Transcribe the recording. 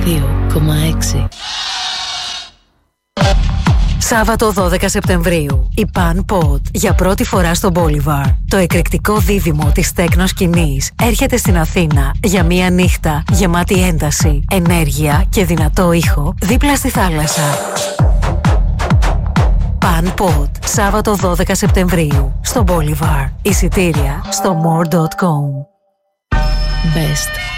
2,6. Σάββατο 12 Σεπτεμβρίου, η Pan Pot για πρώτη φορά στο Boulevard. Το εκρηκτικό δίδυμο της τέκνο σκηνής έρχεται στην Αθήνα για μία νύχτα γεμάτη ένταση, ενέργεια και δυνατό ήχο δίπλα στη θάλασσα. Pan Pot, Σάββατο 12 Σεπτεμβρίου, στο Boulevard. Εισιτήρια στο more.com. Best